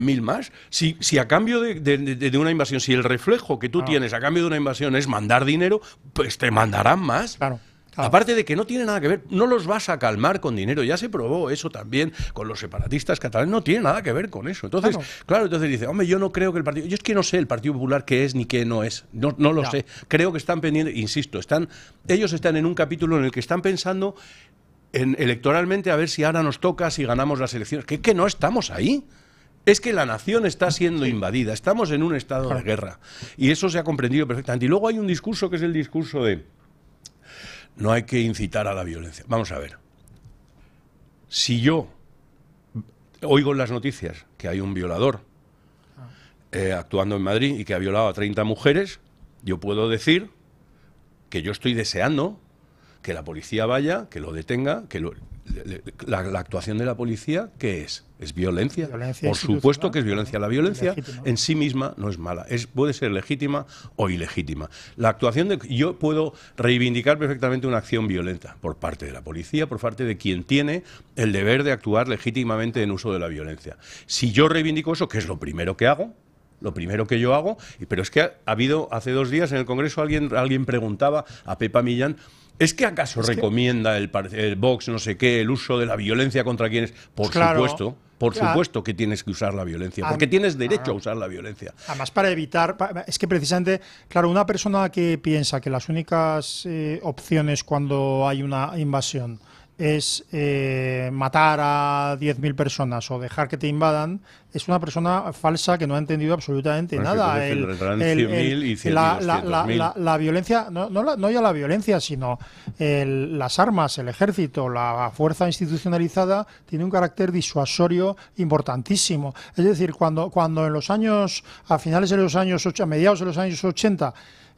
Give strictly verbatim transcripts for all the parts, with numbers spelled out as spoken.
mil más. Si, si a cambio de, de, de, de una invasión, si el reflejo que tú ah. tienes a cambio de una invasión es mandar dinero, pues te mandarán más. Claro. Claro. Aparte de que no tiene nada que ver, no los vas a calmar con dinero, ya se probó eso también con los separatistas catalanes, no tiene nada que ver con eso. Entonces, claro, claro entonces dice, hombre, yo no creo que el Partido, yo es que no sé el Partido Popular qué es ni qué no es, no, no lo ya. sé, creo que están pendientes, insisto, están, ellos están en un capítulo en el que están pensando en, electoralmente a ver si ahora nos toca, si ganamos las elecciones, que, que no estamos ahí. Es que la nación está siendo sí. invadida, estamos en un estado claro. de guerra, y eso se ha comprendido perfectamente. Y luego hay un discurso que es el discurso de no hay que incitar a la violencia. Vamos a ver. Si yo oigo en las noticias que hay un violador eh, actuando en Madrid y que ha violado a treinta mujeres, yo puedo decir que yo estoy deseando que la policía vaya, que lo detenga, que lo, la, la actuación de la policía, ¿qué es? Es violencia. violencia Por supuesto que es violencia. La violencia en sí misma no es mala. Es, puede ser legítima o ilegítima. La actuación de... Yo puedo reivindicar perfectamente una acción violenta por parte de la policía, por parte de quien tiene el deber de actuar legítimamente en uso de la violencia. Si yo reivindico eso, que es lo primero que hago, lo primero que yo hago, pero es que ha, ha habido hace dos días en el Congreso alguien, alguien preguntaba a Pepa Millán, ¿es que acaso es recomienda que... el, el Vox, no sé qué, el uso de la violencia contra quienes? Por claro, supuesto, por claro. supuesto que tienes que usar la violencia, porque tienes derecho claro. a usar la violencia. Además, para evitar, es que precisamente, claro, una persona que piensa que las únicas eh, opciones cuando hay una invasión es eh, matar a diez mil personas o dejar que te invadan, es una persona falsa que no ha entendido absolutamente bueno, nada. El, el, el, el, la, la, la, la, la violencia, no, no, la, no ya la violencia, sino el, las armas, el ejército, la fuerza institucionalizada tiene un carácter disuasorio importantísimo. Es decir, cuando, cuando en los años, a finales de los años, a mediados de los años ochenta,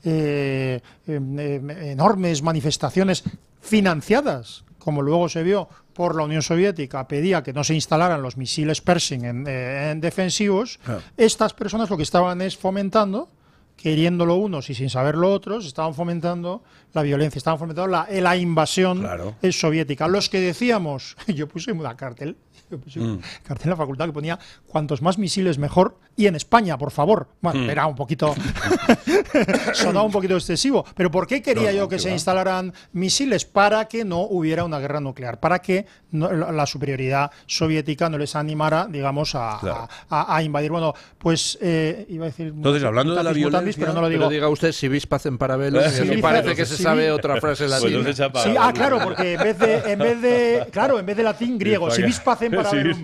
eh, eh, eh, enormes manifestaciones financiadas, como luego se vio por la Unión Soviética, pedía que no se instalaran los misiles Pershing en, eh, en defensivos, claro. estas personas lo que estaban es fomentando, queriéndolo unos y sin saberlo otros, estaban fomentando la violencia, estaban fomentando la, la invasión claro. soviética. Los que decíamos, yo puse una cartel, yo puse mm. un cartel en la facultad que ponía cuantos más misiles mejor, y en España, por favor. Bueno, mm. era un poquito, sonaba un poquito excesivo, pero ¿por qué quería no, yo que se va. instalaran misiles? Para que no hubiera una guerra nuclear, para que no, la superioridad soviética no les animara, digamos, a, claro. a, a, a invadir. Bueno, pues eh, iba a decir... Entonces, hablando de la violencia... Pero no lo digo. Pero diga usted si vis pacem para bello, sí, me parece que se sí, sabe otra frase latina. Sí, sí, ah, claro, porque en vez de, en vez de claro, en vez de latín, griego, si vis pacem para bellum.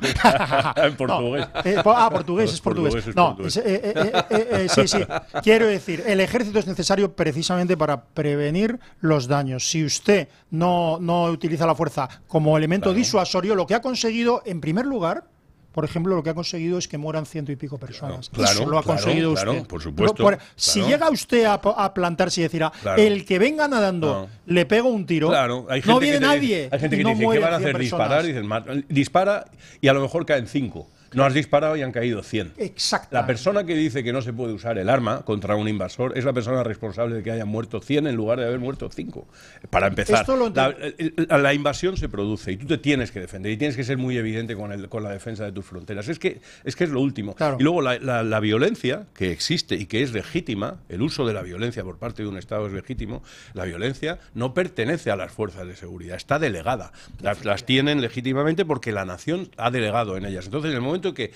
En portugués. No, eh, ah, portugués, es portugués. portugués es no, portugués. Eh, eh, eh, eh, eh, sí, sí. Quiero decir, el ejército es necesario precisamente para prevenir los daños. Si usted no, no utiliza la fuerza como elemento claro. disuasorio, lo que ha conseguido, en primer lugar, por ejemplo, lo que ha conseguido es que mueran ciento y pico personas. Claro, Eso lo ha claro, conseguido claro, usted. Por supuesto. Por, claro. Si llega usted a, a plantarse y decir, ah, claro. el que venga nadando no. le pego un tiro, claro. hay gente no viene que te, nadie. Hay gente que no dice que van a hacer disparar, y dicen, dispara y a lo mejor caen cinco. No has disparado y han caído cien. Exacto. La persona que dice que no se puede usar el arma contra un invasor es la persona responsable de que hayan muerto cien en lugar de haber muerto cinco. Para empezar, la, la, la invasión se produce y tú te tienes que defender y tienes que ser muy evidente con, el, con la defensa de tus fronteras. Es que es, que es lo último. Claro. Y luego la, la, la violencia que existe y que es legítima, el uso de la violencia por parte de un Estado es legítimo, la violencia no pertenece a las fuerzas de seguridad, está delegada. Las, las tienen legítimamente porque la nación ha delegado en ellas. Entonces, en el momento En que,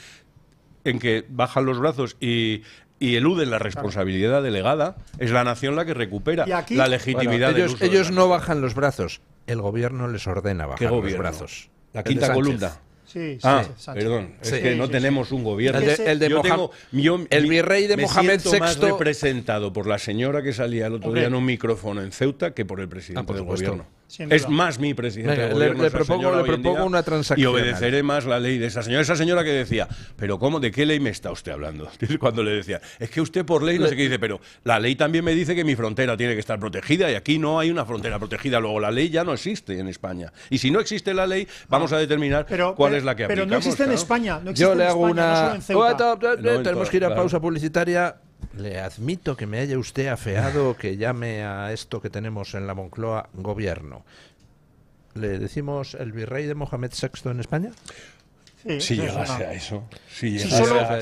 en que bajan los brazos y, y eluden la responsabilidad claro. delegada, es la nación la que recupera aquí, la legitimidad bueno, ellos, del uso ellos de no bajan los brazos, el gobierno les ordena bajar los brazos. La quinta columna. Sí, sí, ah, sí, perdón, es sí, que sí, no sí, tenemos sí. un gobierno. El, de, el, de yo Mohamed, tengo, yo, el virrey de me Mohamed sexto más sexto representado por la señora que salía el otro Hombre. día en un micrófono en Ceuta que por el presidente ah, por del supuesto. gobierno. Sin Es duda. más mi presidente Venga, del gobierno. Le, le propongo, le propongo una transacción. Y obedeceré más la ley de esa señora. Esa señora que decía, pero ¿cómo? ¿De qué ley me está usted hablando? Cuando le decía, es que usted por ley no le... sé qué dice, pero la ley también me dice que mi frontera tiene que estar protegida y aquí no hay una frontera protegida. Luego la ley ya no existe en España. Y si no existe la ley, vamos a determinar pero, cuál pero, es la que pero aplicamos. Pero no existe claro. en España. No existe Yo le en hago España, una... no solo en Ceuta. No, tenemos que ir a claro. pausa publicitaria. Le admito que me haya usted afeado que llame a esto que tenemos en la Moncloa gobierno. ¿Le decimos el virrey de Mohamed sexto en España? Si eso es llegase una- a eso. Si Si llegase solo- a